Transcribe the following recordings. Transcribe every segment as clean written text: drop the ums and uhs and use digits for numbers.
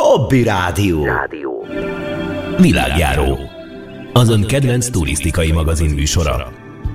Hobby Rádió. Világjáró. Az ön kedvenc turisztikai magazin műsora.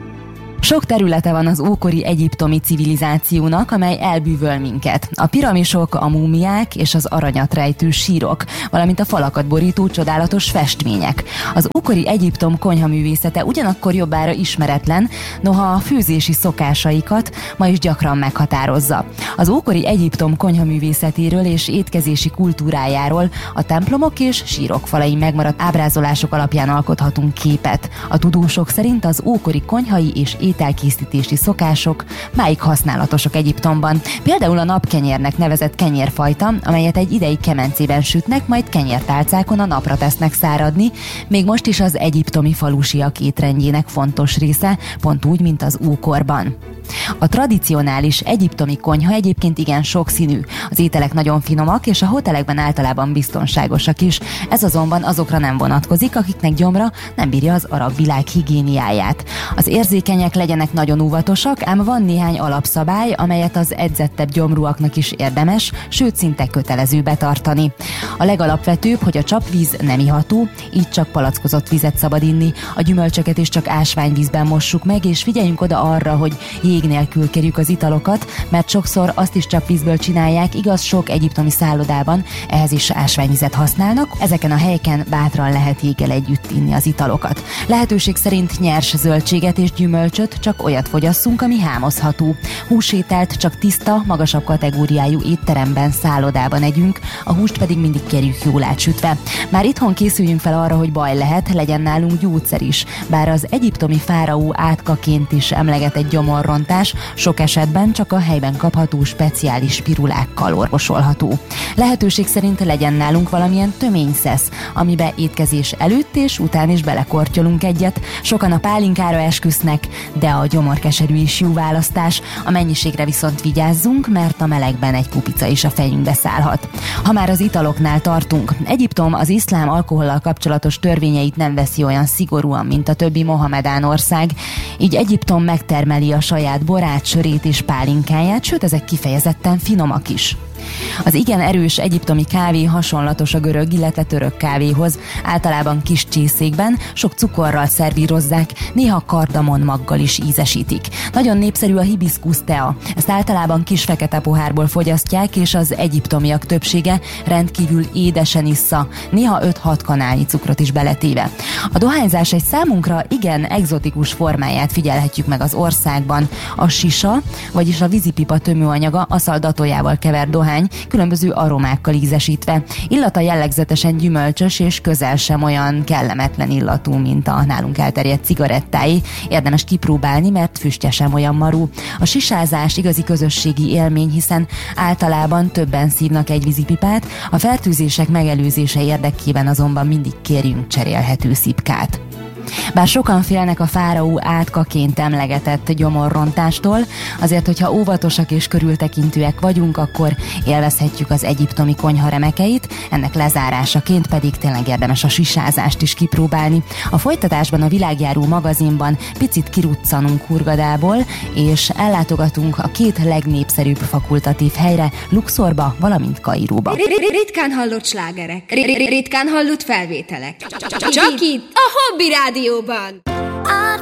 Sok területe van az ókori egyiptomi civilizációnak, amely elbűvöl minket. A piramisok, a múmiák és az aranyat rejtő sírok, valamint a falakat borító csodálatos festmények. Az ókori Egyiptom konyhaművészete ugyanakkor jobbára ismeretlen, noha a főzési szokásaikat ma is gyakran meghatározza. Az ókori Egyiptom konyhaművészetéről és étkezési kultúrájáról a templomok és sírok falain megmaradt ábrázolások alapján alkothatunk képet. A tudósok szerint az ókori konyhai és ételkészítési szokások máig használatosak Egyiptomban. Például a napkenyérnek nevezett kenyérfajta, amelyet egy ideig kemencében sütnek, majd kenyértálcákon a napra tesznek száradni, még most is az egyiptomi falusiak étrendjének fontos része, pont úgy, mint az ókorban. A tradicionális egyiptomi konyha egyébként igen sokszínű. Az ételek nagyon finomak, és a hotelekben általában biztonságosak is. Ez azonban azokra nem vonatkozik, akiknek gyomra nem bírja az arab világ higiéniáját. Az érzékenyek legyenek nagyon óvatosak, ám van néhány alapszabály, amelyet az edzettebb gyomrúaknak is érdemes, sőt szinte kötelező betartani. A legalapvetőbb, hogy a csapvíz nem iható, így csak palackozott vizet szabad inni, a gyümölcsöket is csak ásványvízben mossuk meg, és figyeljünk oda arra, hogy jég nélkül kérjük az italokat, mert sokszor azt is csapvízből csinálják, igaz, sok egyiptomi szállodában ehhez is ásványvizet használnak. Ezeken a helyeken bátran lehet jéggel együtt inni az italokat. Lehetőség szerint nyers zöldséget és gyümölcsöt, csak olyat fogyasszunk, ami hámozható. Húsételt csak tiszta, magasabb kategóriájú étteremben, szállodában együnk, a húst pedig mindig kérjük jól átsütve. Már itthon készüljünk fel arra, hogy baj lehet, legyen nálunk gyógyszer is. Bár az egyiptomi fáraó átkaként is emlegetett gyomorrontás sok esetben csak a helyben kapható speciális pirulákkal orvosolható. Lehetőség szerint legyen nálunk valamilyen töményszesz, amibe étkezés előtt és után is belekortyolunk egyet. Sokan a pálinkára esküsznek, de a gyomorkeserű is jó választás. A mennyiségre viszont vigyázzunk, mert a melegben egy kupica is a fejünkbe szállhat. Ha már az italoknál tartunk, Egyiptom az iszlám alkohollal kapcsolatos törvényeit nem veszi olyan szigorúan, mint a többi mohamedán ország, így Egyiptom megtermeli a saját borát, sörét és pálinkáját, sőt ezek kifejezetten finomak is. Az igen erős egyiptomi kávé hasonlatos a görög, illetve török kávéhoz. Általában kis csészékben, sok cukorral szervírozzák, néha kardamon maggal is ízesítik. Nagyon népszerű a hibiszkusz tea. Ezt általában kis fekete pohárból fogyasztják, és az egyiptomiak többsége rendkívül édesen issza, néha 5-6 kanálnyi cukrot is beletéve. A dohányzás egy számunkra igen egzotikus formáját figyelhetjük meg az országban. A sisa, vagyis a vízipipa tömőanyaga aszaldatójával kevert dohány, különböző aromákkal ízesítve. Illata jellegzetesen gyümölcsös és közel sem olyan kellemetlen illatú, mint a nálunk elterjedt cigarettáé. Érdemes kipróbálni, mert füstje sem olyan marú. A sisázás igazi közösségi élmény, hiszen általában többen szívnak egy vízipipát, a fertőzések megelőzése érdekében azonban mindig kérjünk cserélhető szipkát. Bár sokan félnek a fáraó átkaként emlegetett gyomorrontástól, azért, hogyha óvatosak és körültekintőek vagyunk, akkor élvezhetjük az egyiptomi konyha remekeit, ennek lezárásaként pedig tényleg érdemes a sisázást is kipróbálni. A folytatásban a Világjáró magazinban picit kiruccanunk Hurgadából, és ellátogatunk a 2 legnépszerűbb fakultatív helyre, Luxorba, valamint Kairóba. Ritkán hallott slágerek, ritkán hallott felvételek. Csak itt a Hobby Rádióban.